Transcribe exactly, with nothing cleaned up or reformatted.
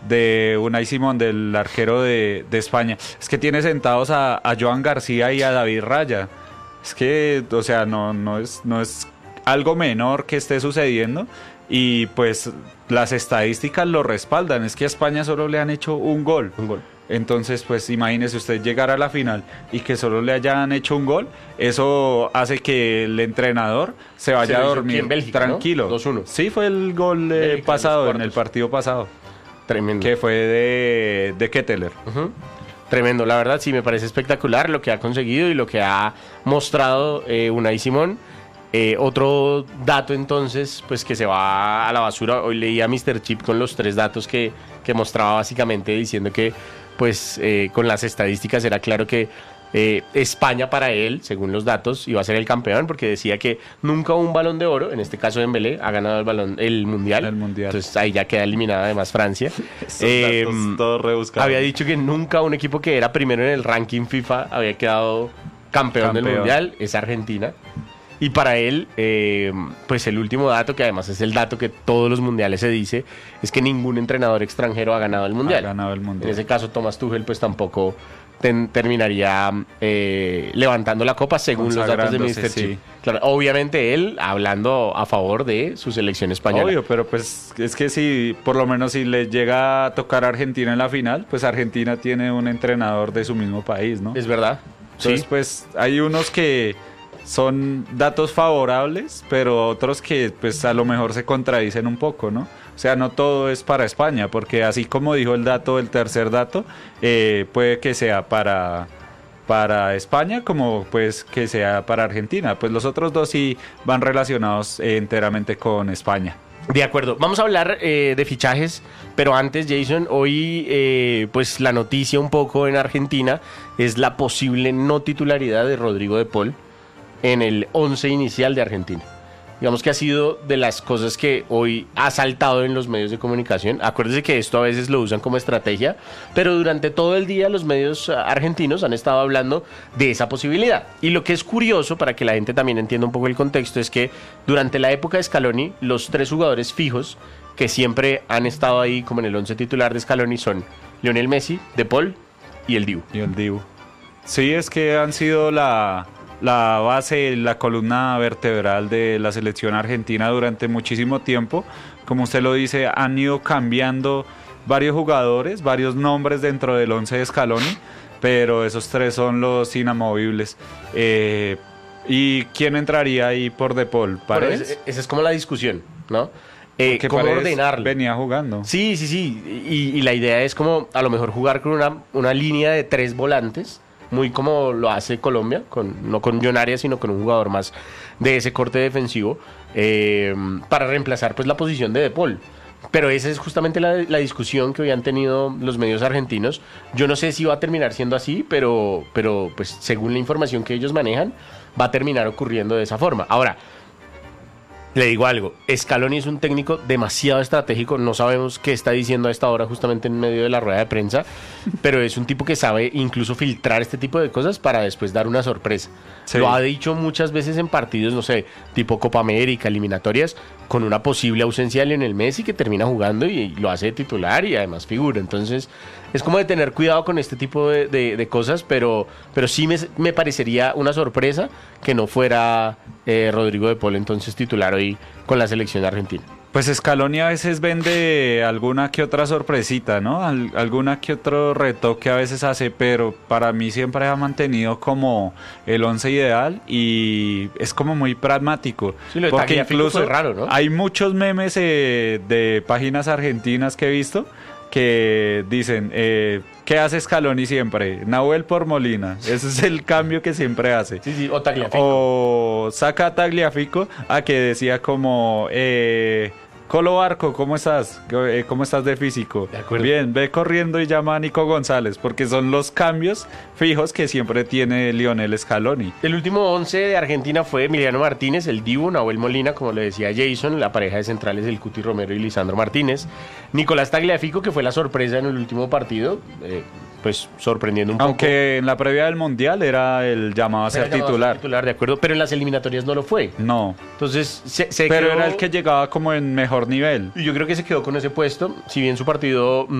de Unai Simón, del arquero de, de España. Es que tiene sentados a, a Joan García y a David Raya. Es que, o sea, no, no es, no es algo menor que esté sucediendo y pues las estadísticas lo respaldan. Es que a España solo le han hecho un gol. Un gol. Entonces, pues imagínese usted llegar a la final y que solo le hayan hecho un gol. Eso hace que el entrenador se vaya se a dormir en Bélgica, tranquilo. ¿no? dos uno. Sí, fue el gol eh, Bélgica, pasado, en el partido pasado. Tremendo. Que fue de, de Ketteler. Uh-huh. Tremendo, la verdad sí me parece espectacular lo que ha conseguido y lo que ha mostrado eh, Unai Simón. Eh, otro dato entonces, pues que se va a la basura. Hoy leí a míster Chip con los tres datos que, que mostraba básicamente diciendo que pues eh, con las estadísticas era claro que eh, España para él, según los datos, iba a ser el campeón porque decía que nunca un balón de oro, en este caso Dembélé, ha ganado el balón el mundial. El mundial. Entonces ahí ya queda eliminada además Francia. eh, datos todos rebuscados. Había dicho que nunca un equipo que era primero en el ranking FIFA había quedado campeón, campeón. del mundial, es Argentina. Y para él, eh, pues el último dato, que además es el dato que todos los mundiales se dice, es que ningún entrenador extranjero ha ganado el mundial. Ha ganado el mundial. En ese caso, Thomas Tuchel pues tampoco ten, terminaría eh, levantando la copa según los datos de míster Sí. Chip. Claro, obviamente él hablando a favor de su selección española. Obvio, pero pues es que si por lo menos si le llega a tocar a Argentina en la final, pues Argentina tiene un entrenador de su mismo país, ¿no? Es verdad. Entonces, sí. pues hay unos que son datos favorables, pero otros que pues a lo mejor se contradicen un poco, ¿no? O sea, no todo es para España, porque así como dijo el dato, el tercer dato, eh, puede que sea para, para España como pues que sea para Argentina. Pues los otros dos sí van relacionados eh, enteramente con España. De acuerdo, vamos a hablar eh, de fichajes, pero antes, Jason, hoy eh, pues la noticia un poco en Argentina es la posible no titularidad de Rodrigo de Paul en el once inicial de Argentina. Digamos que ha sido de las cosas que hoy ha saltado en los medios de comunicación. Acuérdese que esto a veces lo usan como estrategia, pero durante todo el día los medios argentinos han estado hablando de esa posibilidad. Y lo que es curioso, para que la gente también entienda un poco el contexto, es que durante la época de Scaloni, los tres jugadores fijos que siempre han estado ahí como en el once titular de Scaloni son Lionel Messi, De Paul y el Dibu. Y el Dibu. Sí, es que han sido la... la base, la columna vertebral de la selección argentina durante muchísimo tiempo. Como usted lo dice, han ido cambiando varios jugadores, varios nombres dentro del once de Scaloni, pero esos tres son los inamovibles. Eh, ¿Y quién entraría ahí por De Paul? ¿Paredes? Bueno, esa es como la discusión, ¿no? Eh, que ¿Cómo ordenarlo? Venía jugando. Sí, sí, sí. Y, y la idea es como a lo mejor jugar con una, una línea de tres volantes, muy como lo hace Colombia, con, no con John Arias, sino con un jugador más de ese corte defensivo, eh, para reemplazar pues la posición de De Paul. Pero esa es justamente la, la discusión que hoy han tenido los medios argentinos. Yo no sé si va a terminar siendo así, pero, pero pues según la información que ellos manejan, va a terminar ocurriendo de esa forma. Ahora, le digo algo, Scaloni es un técnico demasiado estratégico, no sabemos qué está diciendo a esta hora justamente en medio de la rueda de prensa, pero es un tipo que sabe incluso filtrar este tipo de cosas para después dar una sorpresa. Sí. Lo ha dicho muchas veces en partidos, no sé, tipo Copa América, eliminatorias, con una posible ausencia de Lionel Messi que termina jugando y, y lo hace de titular y además figura. Entonces es como de tener cuidado con este tipo de, de, de cosas, pero, pero sí me, me parecería una sorpresa que no fuera eh, Rodrigo de Paul entonces titular hoy con la selección argentina. Pues Scaloni a veces vende alguna que otra sorpresita, ¿no? Al, alguna que otro retoque a veces hace, pero para mí siempre ha mantenido como el once ideal y es como muy pragmático. Sí, lo de porque incluso fue raro, ¿no? Hay muchos memes eh, de páginas argentinas que he visto que dicen, eh, ¿qué hace Scaloni siempre? Nahuel por Molina. Ese es el cambio que siempre hace. Sí, sí, o Tagliafico. O saca a Tagliafico a que decía como... Eh, Colo Barco, ¿cómo estás? ¿Cómo estás de físico? De acuerdo. Bien, ve corriendo y llama a Nico González, porque son los cambios fijos que siempre tiene Lionel Scaloni. El último once de Argentina fue Emiliano Martínez, el Dibu, Nahuel Molina, como le decía Jason, la pareja de centrales del Cuti Romero y Lisandro Martínez, Nicolás Tagliafico, que fue la sorpresa en el último partido, eh, pues sorprendiendo un Aunque poco. Aunque en la previa del Mundial era el llamado a ser llamado titular. A ser titular, de acuerdo, pero en las eliminatorias no lo fue. No. Entonces, se, se pero quedó... era el que llegaba como en mejor nivel. Y yo creo que se quedó con ese puesto, si bien su partido